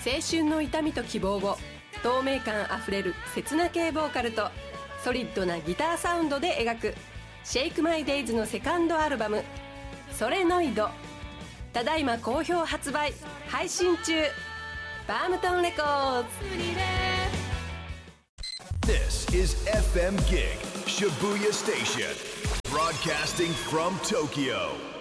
青春の痛みと希望を透明感あふれる切な系ボーカルとソリッドなギターサウンドで描くシェイクマイデイズのセカンドアルバムソレノイド、ただいま好評発売配信中。バームトンレコーズ。 This is FM Gig Shibuya Station, broadcasting from Tokyo.